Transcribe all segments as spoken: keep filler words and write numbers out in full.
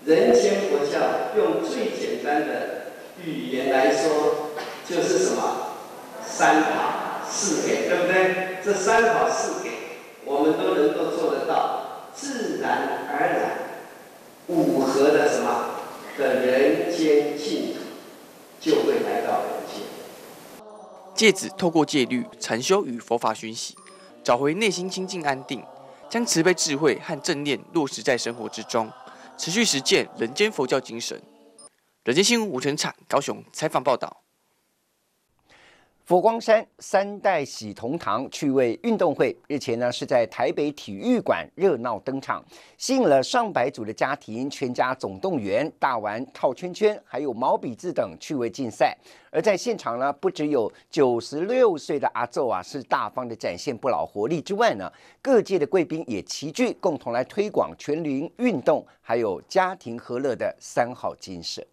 人间佛教用最简单的语言来说，就是什么？三法四给，对不对？这三法四给，我们都能够做得到，自然而然五合的什么的人间净土，就会来到人间。 戒子透过戒律、禅修与佛法熏习，找回内心清净安定，将慈悲智慧和正念落实在生活之中，持续实践人间佛教精神。人间新闻吴成产高雄采访报道。 佛光山三代喜同堂趣味运动会日前呢是在台北体育馆热闹登场，吸引了上百组的家庭，全家总动员，大玩套圈圈，还有毛笔字等趣味竞赛。而在现场呢，不只有九十六岁的阿祖啊是大方的展现不老活力之外呢，各界的贵宾也齐聚，共同来推广全龄运动，还有家庭和乐的三好精神。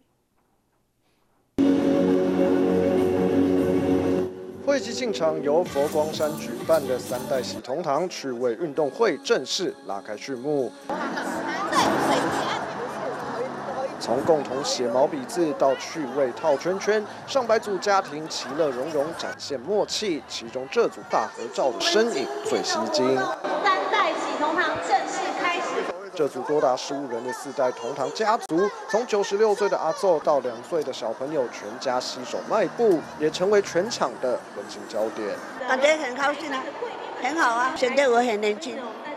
会期进场，由佛光山举办的三代喜同堂趣味运动会正式拉开序幕。从共同写毛笔字到趣味套圈圈，上百组家庭其乐融融，展现默契。其中这组大合照的身影最吸睛。 三代喜同堂正式开始。 这组多达十五人的四代同堂家族，从九十六岁的阿祖到两岁的小朋友，全家携手迈步，也成为全场的温馨焦点。 感觉很高兴啊，很好啊，显得我很年轻。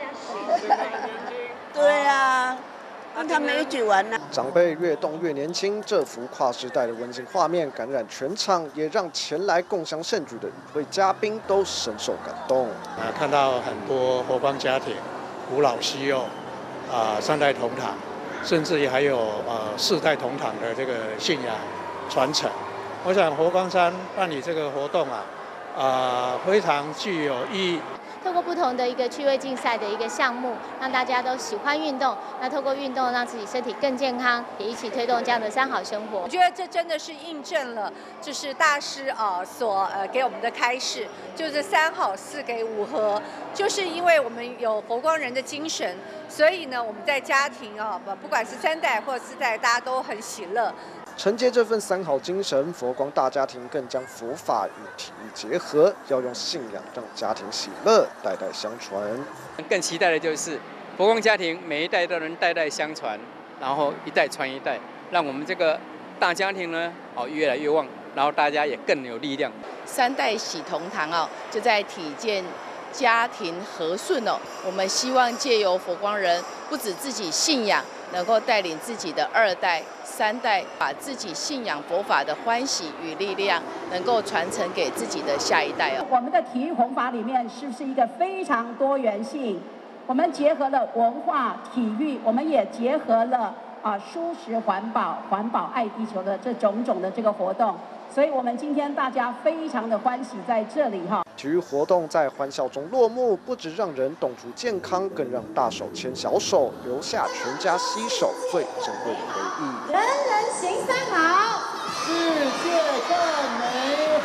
对啊，让他们一起玩呢、啊。 长辈越动越年轻，这幅跨时代的温馨画面感染全场，也让前来共襄盛举的与会嘉宾都深受感动。 啊，看到很多佛光家庭，无老惜幼。啊、呃，三代同堂，甚至也还有呃四代同堂的这个信仰传承。我想佛光山办理这个活动啊，啊、呃、非常具有意义。 透过不同的一个趣味竞赛的一个项目，让大家都喜欢运动。那透过运动让自己身体更健康，也一起推动这样的三好生活。 我觉得这真的是印证了，就是大师啊、呃、所呃给我们的开示，就是三好四给五合。就是因为我们有佛光人的精神，所以呢，我们在家庭啊，不管是三代或四代，大家都很喜乐。 承接这份三好精神，佛光大家庭更将佛法与体育结合，要用信仰让家庭喜乐，代代相传。 更期待的就是佛光家庭每一代都能代代相传，然后一代传一代，让我们这个大家庭呢，哦越来越旺，然后大家也更有力量。 三代喜同堂哦，就在体现家庭和顺哦。我们希望借由佛光人，不止自己信仰，能够带领自己的二代、三代，把自己信仰佛法的欢喜与力量，能够传承给自己的下一代哦。 我们的体育弘法里面是不是一个非常多元性？我们结合了文化、体育，我们也结合了啊蔬食环保、环保爱地球的这种种的这个活动。所以我们今天大家非常的欢喜在这里哈。 体育活动在欢笑中落幕，不只让人懂出健康，更让大手牵小手，留下全家携手最珍贵的回忆。 人人行三好， 世界更美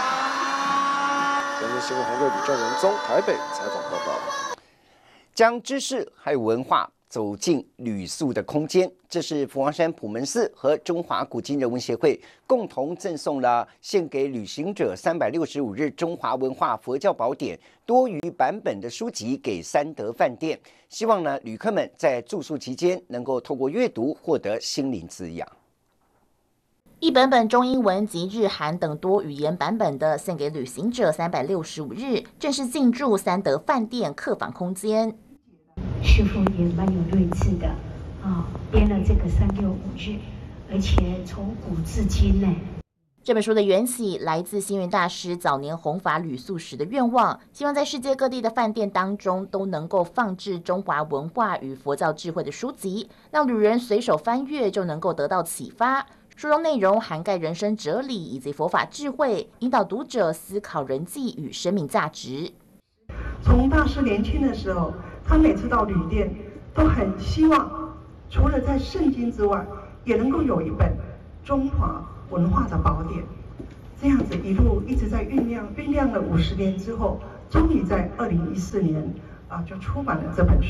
好。 人民新闻洪瑞、吕正仁宗台北采访报道。 将知识还有文化走进旅宿的空间，这是佛光山普门寺和中华古今人文协会共同赠送了献给旅行者三百六十五日中华文化佛教宝典多余版本的书籍给三德饭店，希望呢旅客们在住宿期间能够透过阅读获得心灵滋养。 一本本中英文及日韩等多语言版本的献给旅行者三百六十五日，正式进驻三德饭店客房空间。 师父也蛮有睿智的啊，编了这个三六五日，而且从古至今呢。 这本书的缘起来自星云大师早年弘法旅宿时的愿望，希望在世界各地的饭店当中都能够放置中华文化与佛教智慧的书籍，让旅人随手翻阅就能够得到启发。书中内容涵盖人生哲理以及佛法智慧，引导读者思考人际与生命价值。 从大师年轻的时候，他每次到旅店都很希望，除了在圣经之外，也能够有一本中华文化的宝典。这样子一路一直在酝酿，酝酿了五十年之后，终于在二零一四年啊就出版了这本书。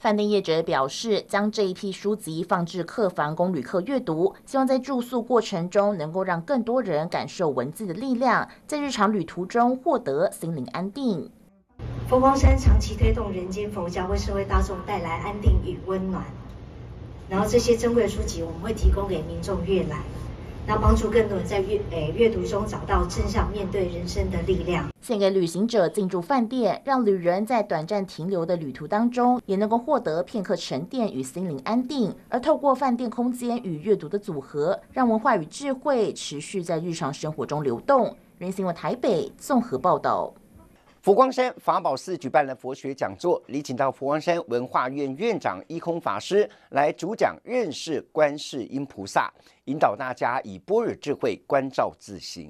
饭店业者表示，将这一批书籍放置客房供旅客阅读，希望在住宿过程中能够让更多人感受文字的力量，在日常旅途中获得心灵安定。 佛光山长期推动人间佛教，为社会大众带来安定与温暖。然后这些珍贵的书籍，我们会提供给民众阅览，那帮助更多人在阅诶阅读中找到正向面对人生的力量。 献给旅行者进驻饭店，让旅人在短暂停留的旅途当中，也能够获得片刻沉淀与心灵安定。而透过饭店空间与阅读的组合，让文化与智慧持续在日常生活中流动。人新闻台北综合报道。 佛光山法宝寺举办了佛学讲座，礼请到佛光山文化院院长一空法师来主讲认识观世音菩萨，引导大家以般若智慧关照自心。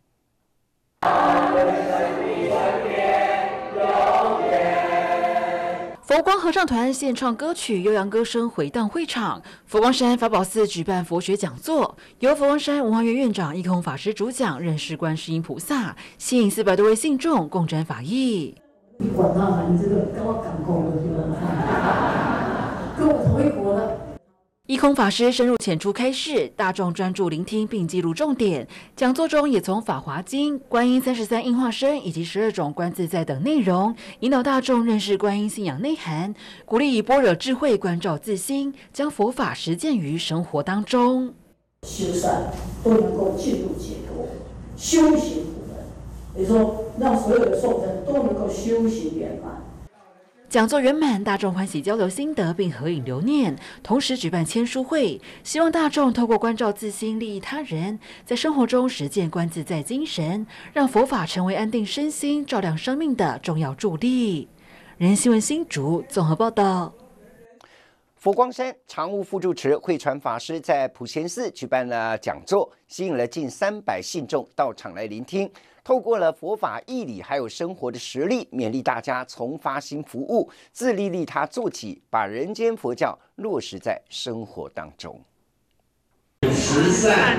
佛光合唱团献唱歌曲，悠扬歌声回荡会场。佛光山法宝寺举办佛学讲座，由佛光山文化院院长一空法师主讲认识观世音菩萨，吸引四百多位信众共沾法益。 你管他嘛，你这个跟我港口的，跟我同一国的。 一空法师深入浅出开示，大众专注聆听并记录重点。讲座中也从《法华经》、观音三十三应化身以及十二种观自在等内容，引导大众认识观音信仰内涵，鼓励以般若智慧关照自心，将佛法实践于生活当中。 修善都能够进入解脱，修行苦门，也就是说让所有的众生都能够修行圆满。 讲座圆满，大众欢喜交流心得并合影留念，同时举办签书会，希望大众透过关照自心、利益他人，在生活中实践观自在精神，让佛法成为安定身心、照亮生命的重要助力。人新闻新竹综合报道。 佛光山常务副住持慧传法师在普贤寺举办了讲座，吸引了近三百信众到场来聆听。透过了佛法义理还有生活的实例，勉励大家从发心服务、自利利他做起，把人间佛教落实在生活当中。 慈善。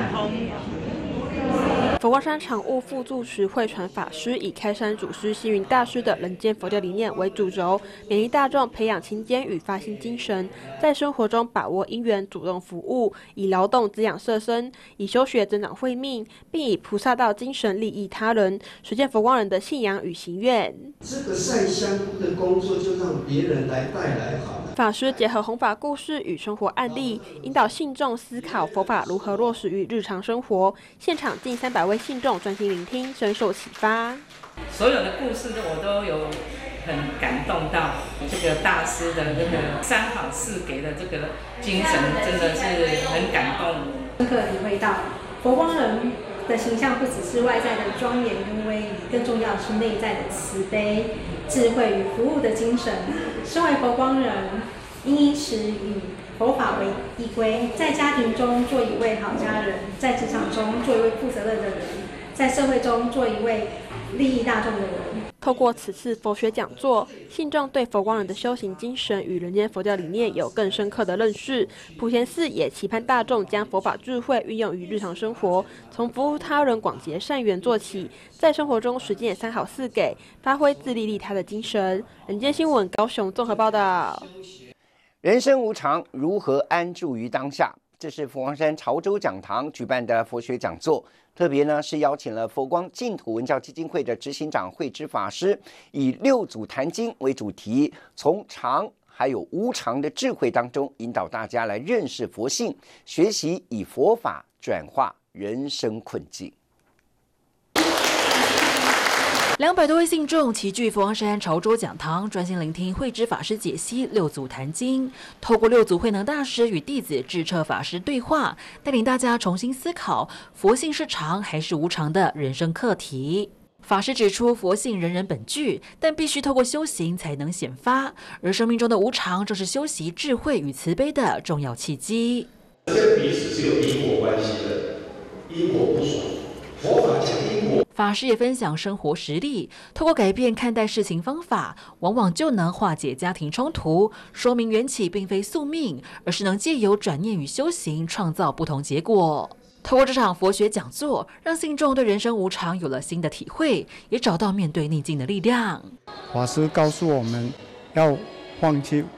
佛光山常务副住持慧传法师以开山祖师星云大师的人间佛教理念为主轴，勉励大众培养勤俭与发心精神，在生活中把握因缘，主动服务，以劳动滋养色身，以修学增长慧命，并以菩萨道精神利益他人，实践佛光人的信仰与行愿。 这个善香的工作就让别人来带来好了。 法师结合弘法故事与生活案例，引导信众思考佛法如何落实于日常生活。现场近三百位信众专心聆听，深受启发。 所有的故事我都有很感动到，这个大师的这个三好四给的这个精神，真的是很感动。 深刻体会到佛光人的形象不只是外在的庄严跟威仪，更重要是内在的慈悲、智慧与服务的精神。身为佛光人，应以此以佛法为依归，在家庭中做一位好家人，在职场中做一位负责任的人，在社会中做一位利益大众的人。 透过此次佛学讲座，信众对佛光人的修行精神与人间佛教理念有更深刻的认识。普贤寺也期盼大众将佛法智慧运用于日常生活，从服务他人、广结善缘做起，在生活中实践三好四给，发挥自利利他的精神。人间新闻高雄综合报道。 人生无常，如何安住于当下？这是佛光山潮州讲堂举办的佛学讲座，特别呢是邀请了佛光净土文教基金会的执行长慧知法师，以六祖坛经为主题，从常还有无常的智慧当中，引导大家来认识佛性，学习以佛法转化人生困境。 两百多位信众齐聚佛光山潮州讲堂，专心聆听慧知法师解析六祖坛经，透过六祖慧能大师与弟子智彻法师对话，带领大家重新思考佛性是常还是无常的人生课题。法师指出，佛性人人本具，但必须透过修行才能显发，而生命中的无常正是修习智慧与慈悲的重要契机。 这些彼此是有因果关系的，因果不爽。佛法讲因果。 法师也分享生活实例，透过改变看待事情方法，往往就能化解家庭冲突，说明缘起并非宿命，而是能借由转念与修行创造不同结果。透过这场佛学讲座，让信众对人生无常有了新的体会，也找到面对逆境的力量。 法师告诉我们要放弃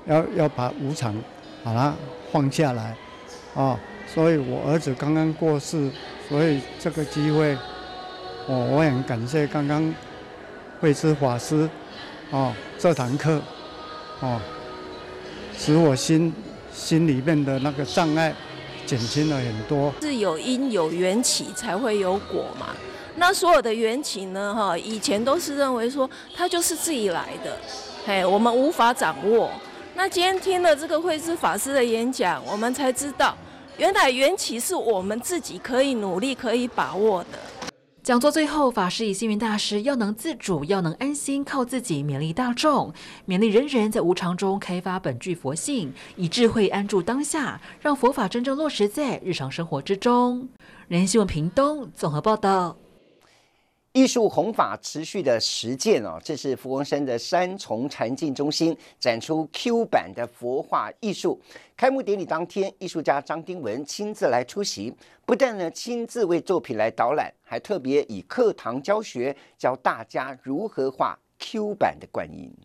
要要把无常把它放下来，哦，所以我儿子刚刚过世，所以这个机会，哦，我很感谢刚刚慧知法师，哦，这堂课，哦，使我心心里面的那个障碍减轻了很多。 是有因有缘起才会有果嘛。那所有的缘起呢，哈，以前都是认为说它就是自己来的，嘿，我们无法掌握。那今天听了这个慧知法师的演讲，我们才知道，原来缘起是我们自己可以努力、可以把握的。 讲座最后，法师以星云大师要能自主，要能安心，靠自己勉励大众，勉励人人在无常中开发本具佛性，以智慧安住当下，让佛法真正落实在日常生活之中。人间新闻屏东综合报道。 艺术弘法持续的实践哦，这是佛光山的三重禅境中心展出 Q 版的佛画艺术。开幕典礼当天，艺术家张丁文亲自来出席，不但呢亲自为作品来导览，还特别以课堂教学教大家如何画 Q 版的观音。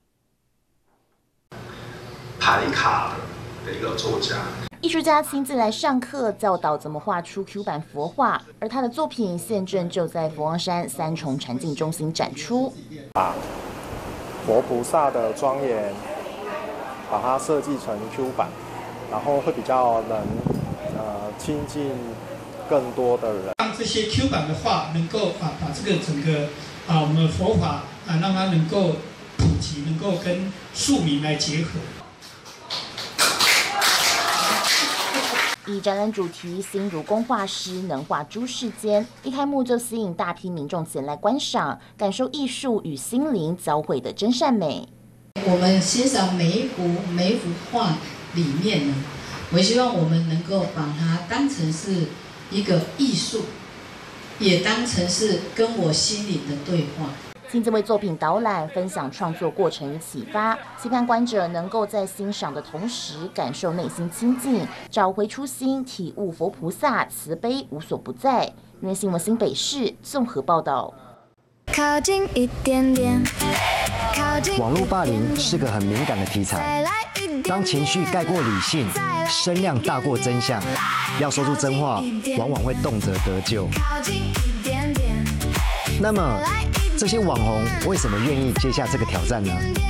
牌卡的一个作家。 艺术家亲自来上课，教导怎么画出 Q 版佛画，而他的作品现正就在佛光山三重禅境中心展出。 把佛菩萨的庄严，把它设计成 Q 版，然后会比较能呃亲近更多的人。 让这些 Q 版的画能够啊把这个整个啊我们佛法啊让它能够普及，能够跟庶民来结合。 以展览主题“心如工画师能画诸世间”，一开幕就吸引大批民众前来观赏，感受艺术与心灵交汇的真善美。 我们欣赏每一幅每一幅画里面呢，我希望我们能够把它当成是一个艺术，也当成是跟我心灵的对话。 亲自为作品导览，分享创作过程与启发，期盼观者能够在欣赏的同时，感受内心清净，找回初心，体悟佛菩萨慈悲无所不在。人新闻新北市综合报道。 靠近一点点，靠近。网络霸凌是个很敏感的题材，当情绪盖过理性，声量大过真相，要说出真话，往往会动辄得咎。那么，这些网红为什么愿意接下这个挑战呢？